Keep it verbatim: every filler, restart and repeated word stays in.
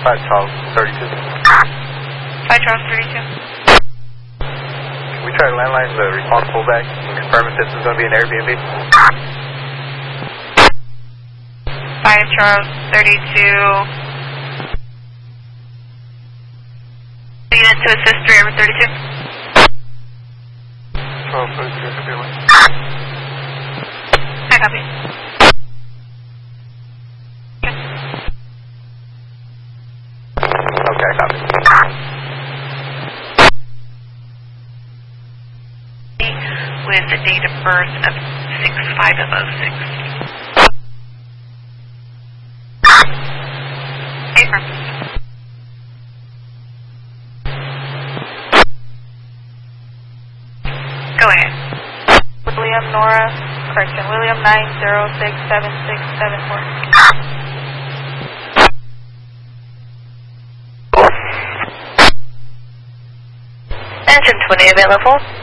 five Charles thirty-two. five Charles thirty-two. Can we try to landline the response pullback and confirm if this is going to be an Airbnb? five Charles thirty-two. Unit to assist driver thirty-two. Charles thirty-two, could be one. I copy. Okay, I copy. With the date of birth of six five of oh six. Affirm. Go ahead. William Nora, correction, William nine zero six seven six seven four. Engine twenty available.